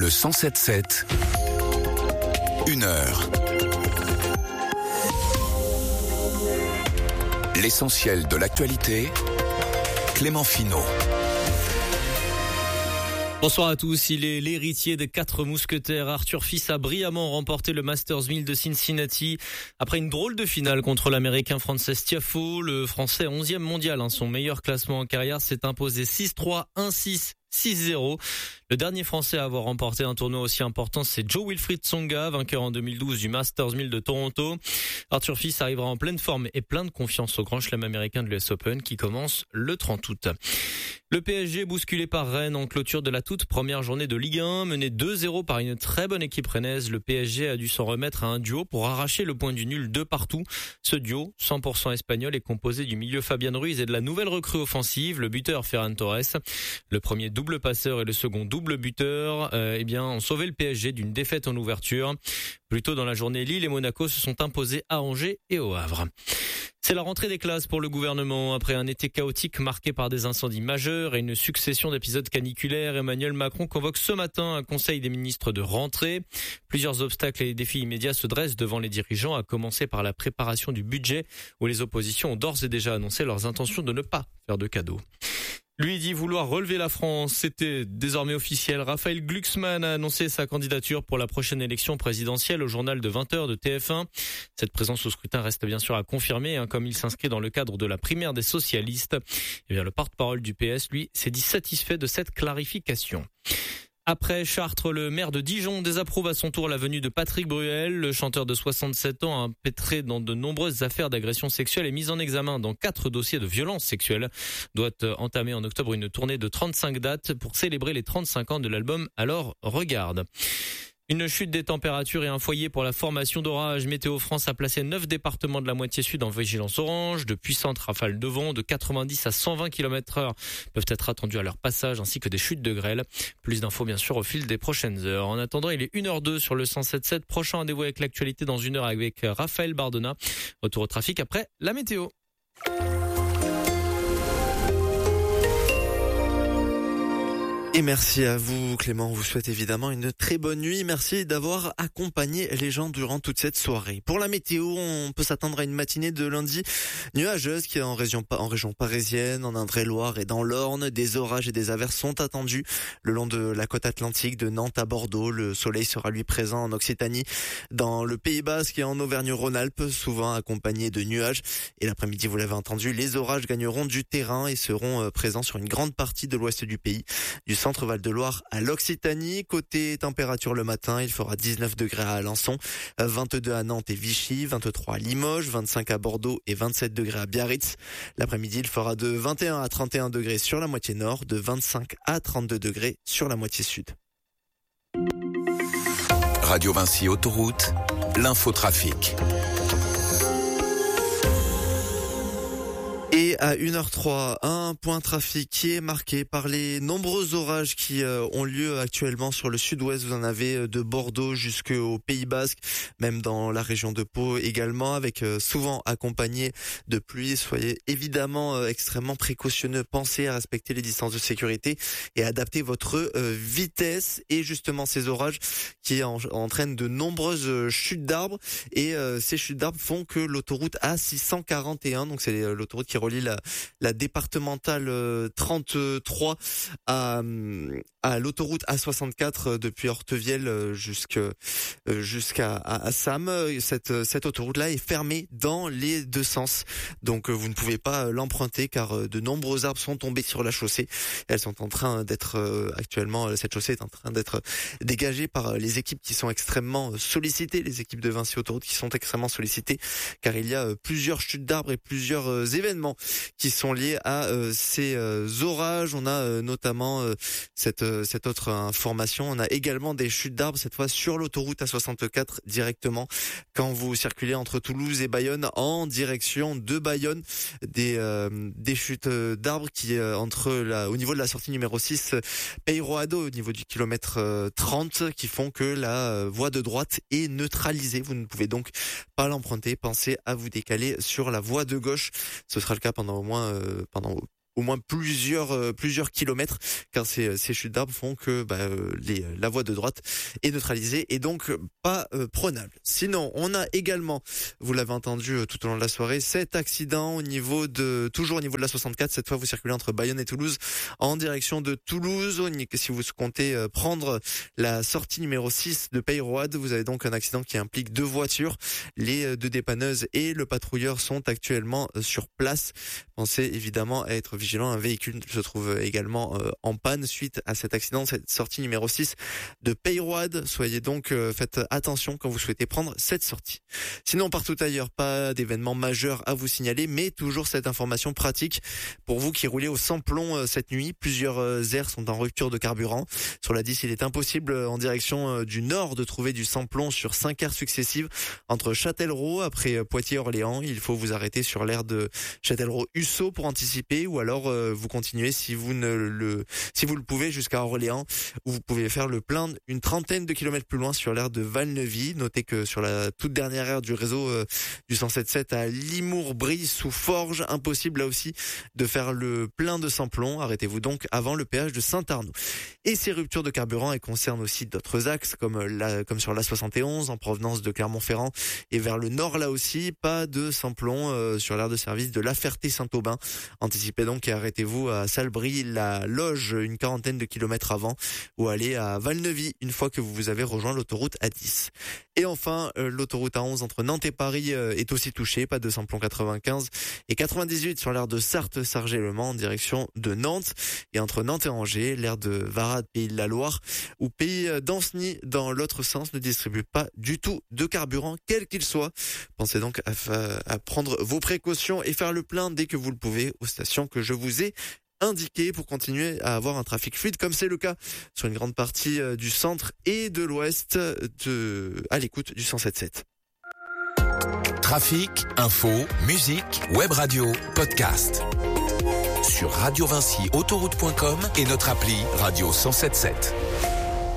Le 107.7, 1 heure. L'essentiel de l'actualité, Clément Finot. Bonsoir à tous, il est l'héritier des 4 mousquetaires. Arthur Fils a brillamment remporté le Masters 1000 de Cincinnati. Après une drôle de finale contre l'Américain Frances Tiafoe, le Français 11e mondial, son meilleur classement en carrière, s'est imposé 6-3, 1-6. 6-0. Le dernier Français à avoir remporté un tournoi aussi important, c'est Jo-Wilfried Tsonga, vainqueur en 2012 du Masters 1000 de Toronto. Arthur Fils arrivera en pleine forme et plein de confiance au Grand Chelem américain de l'US Open qui commence le 30 août. Le PSG bousculé par Rennes en clôture de la toute première journée de Ligue 1, mené 2-0 par une très bonne équipe rennaise. Le PSG a dû s'en remettre à un duo pour arracher le point du nul de partout. Ce duo, 100% espagnol, est composé du milieu Fabian Ruiz et de la nouvelle recrue offensive, le buteur Ferran Torres. Le premier double passeur et le second double buteur, ont sauvé le PSG d'une défaite en ouverture. Plus tôt dans la journée, Lille et Monaco se sont imposés à Angers et au Havre. C'est la rentrée des classes pour le gouvernement. Après un été chaotique marqué par des incendies majeurs et une succession d'épisodes caniculaires, Emmanuel Macron convoque ce matin un conseil des ministres de rentrée. Plusieurs obstacles et défis immédiats se dressent devant les dirigeants, à commencer par la préparation du budget, où les oppositions ont d'ores et déjà annoncé leurs intentions de ne pas faire de cadeaux. Lui dit vouloir relever la France. C'était désormais officiel. Raphaël Glucksmann a annoncé sa candidature pour la prochaine élection présidentielle au journal de 20h de TF1. Cette présence au scrutin reste bien sûr à confirmer, comme il s'inscrit dans le cadre de la primaire des socialistes. Le porte-parole du PS, lui, s'est dit satisfait de cette clarification. Après Chartres, le maire de Dijon désapprouve à son tour la venue de Patrick Bruel. Le chanteur de 67 ans, empêtré dans de nombreuses affaires d'agression sexuelle et mis en examen dans 4 dossiers de violence sexuelle, doit entamer en octobre une tournée de 35 dates pour célébrer les 35 ans de l'album Alors Regarde. Une chute des températures et un foyer pour la formation d'orages. Météo France a placé 9 départements de la moitié sud en vigilance orange. De puissantes rafales de vent de 90 à 120 km/h peuvent être attendues à leur passage, ainsi que des chutes de grêle. Plus d'infos bien sûr au fil des prochaines heures. En attendant, il est 1h02 sur le 107.7. Prochain rendez-vous avec l'actualité dans 1 heure avec Raphaël Bardona. Retour au trafic après la météo. Et merci à vous Clément, on vous souhaite évidemment une très bonne nuit. Merci d'avoir accompagné les gens durant toute cette soirée. Pour la météo, on peut s'attendre à une matinée de lundi nuageuse qui est en région parisienne, en Indre-et-Loire et dans l'Orne. Des orages et des averses sont attendus le long de la côte atlantique, de Nantes à Bordeaux. Le soleil sera lui présent en Occitanie, dans le Pays Basque et en Auvergne-Rhône-Alpes, souvent accompagné de nuages. Et l'après-midi, vous l'avez entendu, les orages gagneront du terrain et seront présents sur une grande partie de l'ouest du pays, du centre Val-de-Loire à l'Occitanie. Côté température le matin, il fera 19 degrés à Alençon, 22 à Nantes et Vichy, 23 à Limoges, 25 à Bordeaux et 27 degrés à Biarritz. L'après-midi, il fera de 21 à 31 degrés sur la moitié nord, de 25 à 32 degrés sur la moitié sud. Radio Vinci Autoroute, l'infotrafic. Et à 1h03, un point trafic qui est marqué par les nombreux orages qui ont lieu actuellement sur le sud-ouest. Vous en avez de Bordeaux jusqu'au Pays Basque, même dans la région de Pau également, avec souvent accompagné de pluie. Soyez évidemment extrêmement précautionneux. Pensez à respecter les distances de sécurité et à adapter votre vitesse. Et justement, ces orages qui entraînent de nombreuses chutes d'arbres. Et ces chutes d'arbres font que l'autoroute A641, donc c'est l'autoroute qui relie la départementale 33 à l'autoroute A64 depuis Hortevielle jusqu'à Sam. Cette autoroute-là est fermée dans les deux sens. Donc vous ne pouvez pas l'emprunter car de nombreux arbres sont tombés sur la chaussée. Elles sont en train d'être actuellement, cette chaussée est en train d'être dégagée par les équipes qui sont extrêmement sollicitées, les équipes de Vinci Autoroute qui sont extrêmement sollicitées car il y a plusieurs chutes d'arbres et plusieurs événements qui sont liés à ces orages. On a notamment cette autre information. On a également des chutes d'arbres, cette fois sur l'autoroute A64 directement quand vous circulez entre Toulouse et Bayonne en direction de Bayonne. Des chutes d'arbres qui au niveau de la sortie numéro 6 Peyroado, au niveau du kilomètre 30, qui font que la voie de droite est neutralisée. Vous ne pouvez donc pas l'emprunter. Pensez à vous décaler sur la voie de gauche. Ce sera le cas pendant au moins plusieurs kilomètres, car ces chutes d'arbres font que la voie de droite est neutralisée et donc pas prenable. Sinon, on a également, vous l'avez entendu tout au long de la soirée, cet accident toujours au niveau de la 64. Cette fois, vous circulez entre Bayonne et Toulouse en direction de Toulouse. Si vous comptez prendre la sortie numéro 6 de Peyrehouade, vous avez donc un accident qui implique 2 voitures. Les 2 dépanneuses et le patrouilleur sont actuellement sur place. Pensez évidemment à être vigilant. Un véhicule se trouve également en panne suite à cet accident, cette sortie numéro 6 de Peyrehouade. Soyez donc, faites attention quand vous souhaitez prendre cette sortie. Sinon, partout ailleurs, pas d'événement majeur à vous signaler, mais toujours cette information pratique pour vous qui roulez au sans-plomb cette nuit. Plusieurs aires sont en rupture de carburant. Sur la 10, il est impossible en direction du nord de trouver du sans-plomb sur 5 aires successives entre Châtellerault après Poitiers-Orléans. Il faut vous arrêter sur l'aire de Châtellerault-Hussot pour anticiper, ou alors vous continuez si vous le pouvez jusqu'à Orléans, où vous pouvez faire le plein une trentaine de kilomètres plus loin sur l'aire de Valneuvy. Notez que sur la toute dernière aire du réseau du 107.7 à Limours-Brie sous Forges, impossible là aussi de faire le plein de sans-plomb. Arrêtez-vous donc avant le péage de Saint-Arnaud. Et ces ruptures de carburant, elles concernent aussi d'autres axes comme sur la 71 en provenance de Clermont-Ferrand et vers le nord là aussi. Pas de sans-plomb sur l'aire de service de La Ferté-Saint-Aubin. Anticipez donc et arrêtez-vous à Salbris-la-Loge une quarantaine de kilomètres avant, ou allez à Valneuvy une fois que vous avez rejoint l'autoroute A10. Et enfin, l'autoroute A11 entre Nantes et Paris est aussi touchée. Pas de sans-plomb 95 et 98 sur l'aire de Sarthe-Sargé-le-Mans en direction de Nantes, et entre Nantes et Angers, l'aire de Varade, Pays de la Loire ou Pays d'Ancenis dans l'autre sens ne distribue pas du tout de carburant, quel qu'il soit. Pensez donc à prendre vos précautions et faire le plein dès que vous le pouvez aux stations que je vous ai indiqué pour continuer à avoir un trafic fluide, comme c'est le cas sur une grande partie du centre et de l'ouest à l'écoute du 107.7. Trafic, info, musique, web radio, podcast. Sur Radio Vinci Autoroute.com et notre appli Radio 107.7.